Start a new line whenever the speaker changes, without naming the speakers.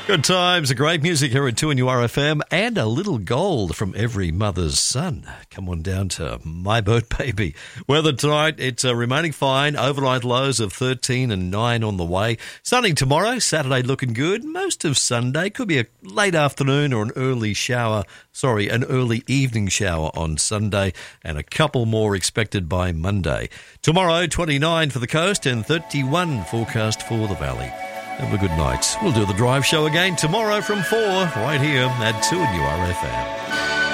Good times, great music here at 2NURFM, and a little gold from every mother's son. Come on down to My Boat Baby. Weather tonight, it's remaining fine. Overnight lows of 13 and 9 on the way. Sunny tomorrow, Saturday looking good. Most of Sunday could be a late afternoon or an early evening shower on Sunday, and a couple more expected by Monday. Tomorrow, 29 for the coast and 31 forecast for the valley. Have a good night. We'll do the drive show again tomorrow from 4 right here at 2NURFM.